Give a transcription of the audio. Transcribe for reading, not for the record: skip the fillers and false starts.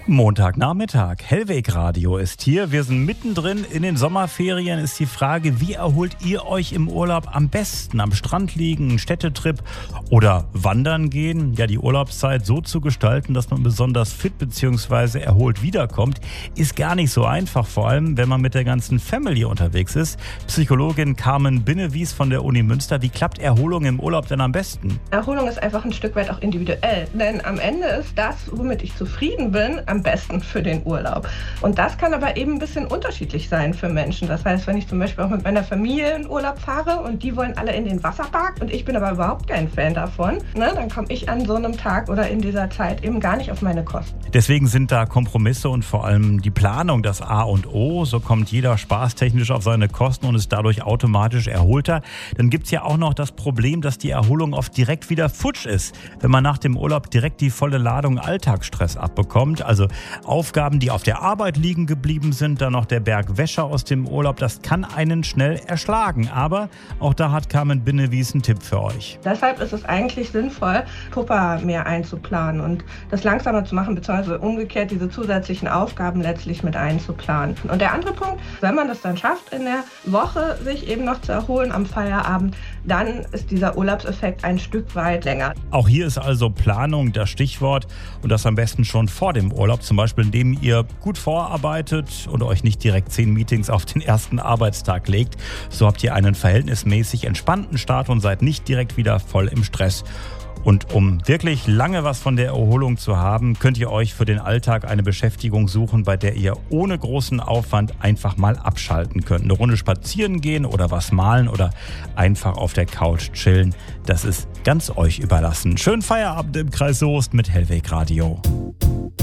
Montagnachmittag, Hellweg Radio ist hier. Wir sind mittendrin in den Sommerferien. Ist die Frage, wie erholt ihr euch im Urlaub am besten? Am Strand liegen, einen Städtetrip oder wandern gehen? Ja, die Urlaubszeit so zu gestalten, dass man besonders fit bzw. erholt wiederkommt, ist gar nicht so einfach. Vor allem, wenn man mit der ganzen Family unterwegs ist. Psychologin Carmen Binnewies von der Uni Münster. Wie klappt Erholung im Urlaub denn am besten? Erholung ist einfach ein Stück weit auch individuell. Denn am Ende ist das, womit ich zufrieden bin, am besten für den Urlaub. Und das kann aber eben ein bisschen unterschiedlich sein für Menschen. Das heißt, wenn ich zum Beispiel auch mit meiner Familie in Urlaub fahre und die wollen alle in den Wasserpark und ich bin aber überhaupt kein Fan davon, dann komme ich an so einem Tag oder in dieser Zeit eben gar nicht auf meine Kosten. Deswegen sind da Kompromisse und vor allem die Planung das A und O. So kommt jeder spaßtechnisch auf seine Kosten und ist dadurch automatisch erholter. Dann gibt es ja auch noch das Problem, dass die Erholung oft direkt wieder futsch ist, wenn man nach dem Urlaub direkt die volle Ladung Alltagsstress abbekommt. Also Aufgaben, die auf der Arbeit liegen geblieben sind, dann noch der Berg Wäsche aus dem Urlaub, das kann einen schnell erschlagen. Aber auch da hat Carmen Binnewies einen Tipp für euch. Deshalb ist es eigentlich sinnvoll, Puffer mehr einzuplanen und das langsamer zu machen, beziehungsweise umgekehrt diese zusätzlichen Aufgaben letztlich mit einzuplanen. Und der andere Punkt, wenn man das dann schafft, in der Woche sich eben noch zu erholen am Feierabend, dann ist dieser Urlaubseffekt ein Stück weit länger. Auch hier ist also Planung das Stichwort und das am besten schon vor dem Urlaub, zum Beispiel indem ihr gut vorarbeitet und euch nicht direkt 10 Meetings auf den ersten Arbeitstag legt. So habt ihr einen verhältnismäßig entspannten Start und seid nicht direkt wieder voll im Stress. Und um wirklich lange was von der Erholung zu haben, könnt ihr euch für den Alltag eine Beschäftigung suchen, bei der ihr ohne großen Aufwand einfach mal abschalten könnt. Eine Runde spazieren gehen oder was malen oder einfach auf der Couch chillen. Das ist ganz euch überlassen. Schönen Feierabend im Kreis Soest mit Hellweg Radio.